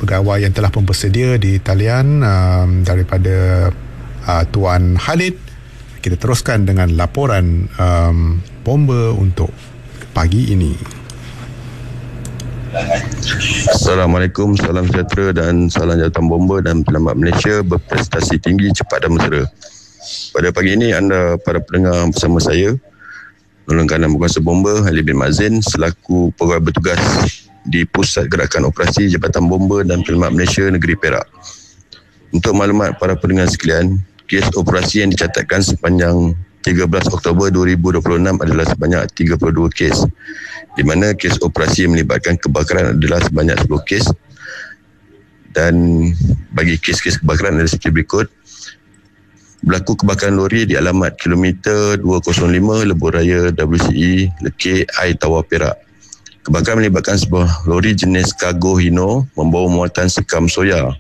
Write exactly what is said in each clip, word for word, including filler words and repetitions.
pegawai yang telah pun bersedia di talian um, daripada uh, Tuan Khalid. Kita teruskan dengan laporan um, bomba untuk pagi ini. Assalamualaikum, salam sejahtera dan salam jawatan bomba dan penyelamat Malaysia berprestasi tinggi, cepat dan mesra. Pada pagi ini anda para pendengar bersama saya Penolong Kanan Berkuasa Bomba Ali bin Mazin selaku pegawai bertugas di Pusat Gerakan Operasi Jabatan Bomba dan Penyelamat Malaysia Negeri Perak. Untuk maklumat para pendengar sekalian, kes operasi yang dicatatkan sepanjang tiga belas Oktober dua ribu dua puluh enam adalah sebanyak tiga puluh dua kes, di mana kes operasi yang melibatkan kebakaran adalah sebanyak sepuluh kes, dan bagi kes-kes kebakaran adalah seperti berikut. Berlaku kebakaran lori di alamat kilometer dua kosong lima Lebuh Raya W C E Lekir Air Tawar Perak. Kebakaran melibatkan sebuah lori jenis Cargo Hino membawa muatan sekam soya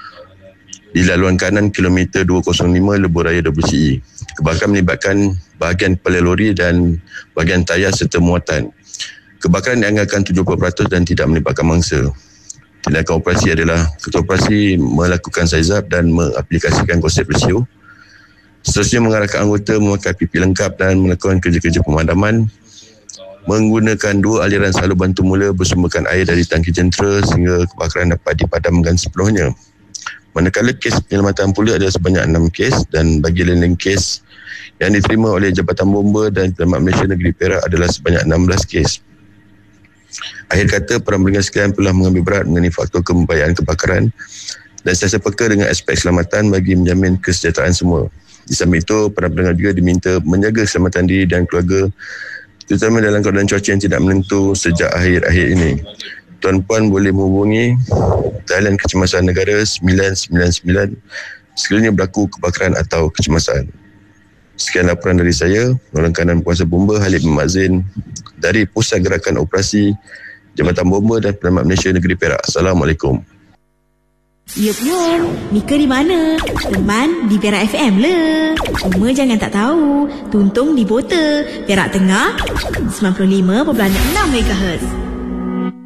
di laluan kanan kilometer dua kosong lima Lebuh Raya W C E. Kebakaran melibatkan bahagian kepala lori dan bahagian tayar serta muatan. Kebakaran dianggarkan tujuh puluh peratus dan tidak melibatkan mangsa. Tindakan operasi adalah ketua operasi melakukan sizap dan mengaplikasikan konsep rasio. Seterusnya mengarahkan anggota memakai P P E lengkap dan melakukan kerja-kerja pemadaman menggunakan dua aliran salur bantu mula bersumberkan air dari tangki jentera sehingga kebakaran dapat dipadamkan sepenuhnya. Manakala kes penyelamatan pula ada sebanyak enam kes, dan bagi lain-lain kes yang diterima oleh Jabatan Bomba dan Penyelamat Malaysia Negeri Perak adalah sebanyak enam belas kes. Akhir kata, para pendengar sekalian telah mengambil berat mengenai faktor kembayaan kebakaran dan sentiasa peka dengan aspek keselamatan bagi menjamin kesejahteraan semua. Di samping itu, para pendengar juga diminta menjaga keselamatan diri dan keluarga, terutama dalam keadaan cuaca yang tidak menentu sejak akhir-akhir ini. Tuan-puan boleh menghubungi talian kecemasan negara sembilan sembilan sembilan sekiranya berlaku kebakaran atau kecemasan. Sekian laporan dari saya, Penolong Kanan Berkuasa Bomba Khalid bin Mazin dari Pusat Gerakan Operasi Jabatan Bomba dan Penyelamat Malaysia Negeri Perak. Assalamualaikum. Yup yup, Mika di mana? Teman di Perak F M le. Cuma jangan tak tahu, Tuntung di Bota, Perak Tengah, sembilan puluh lima perpuluhan enam megahertz.